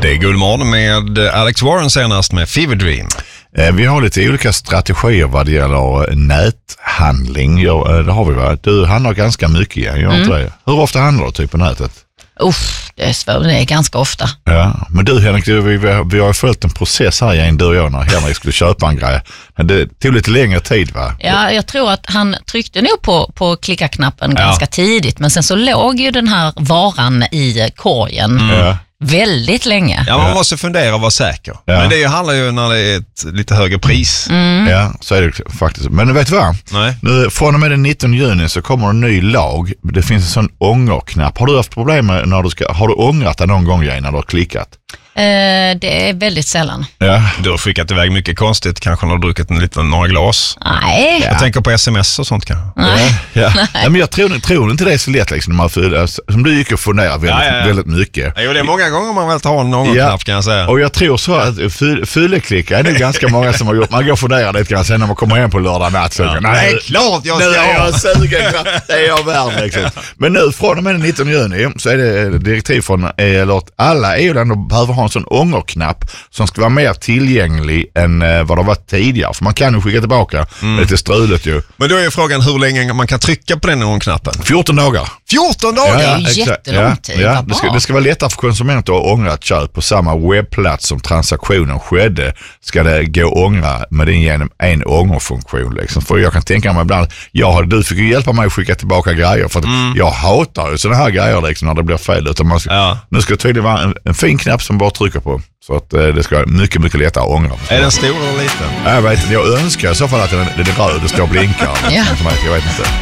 Det är Guldmorgon med Alex Warren senast med Fever Dream. Vi har lite olika strategier vad det gäller näthandling. Det har vi, va? Du handlar ganska mycket, gör inte det? Hur ofta handlar du typ på nätet? Det är svårt, det är ganska ofta. Ja, men du Henrik, vi har följt en process här igen, du och jag, när Henrik skulle köpa en grej. Men det tog lite längre tid, va? Ja, jag tror att han tryckte nog på klicka-knappen ganska tidigt, men sen så låg ju den här varan i korgen väldigt länge. Ja, man måste fundera och vara säker. Ja. Men det handlar ju när det är ett lite högre pris. Ja, så är det faktiskt. Men vet du vad? Nej. Nu, från och med den 19 juni så kommer en ny lag. Det finns en sån ångerknapp. Har du haft problem med har du ångrat det någon gång när du har klickat? Det är väldigt sällan. Ja. Du har skickat iväg mycket konstigt, kanske när du har druckit några glas. Nej. Jag tänker på sms och sånt kanske. Ja. Men jag tror inte det är så lätt liksom, som du gick och funderar väldigt mycket. Jo, det är många gånger man väl tar någon knapp, kan jag säga. Och jag tror så att fylleklicka är det ganska många som har gjort. Man går och funderar lite grann sen när man kommer hem på lördag natt. Så Nej, klart jag ska. Nu är jag sugen. Det är jag värd liksom. Men nu från och med den 19 juni så är det direktiv från alla EU-länder behöver ha en sån ångerknapp som ska vara mer tillgänglig än vad det var tidigare. För man kan ju skicka tillbaka lite strulet ju. Men då är frågan hur länge man kan trycka på den ångerknappen. 14 dagar. 14 dagar? Det är ju jättelång tid. Ja. Det ska vara lättare för konsumenter att ångra ett köp på samma webbplats som transaktionen skedde. Ska det gå att ångra med den genom en ångerfunktion liksom. För jag kan tänka mig ibland, du fick ju hjälpa mig att skicka tillbaka grejer för att jag hatar ju sådana här grejer liksom, när det blir fel. Utan nu ska det tydligen vara en fin knapp som bara trycker på. Så att det ska vara mycket, mycket lättare att ångra. Är den stor eller liten? Jag önskar i så fall att den är röd och står och blinkar. Jag vet inte.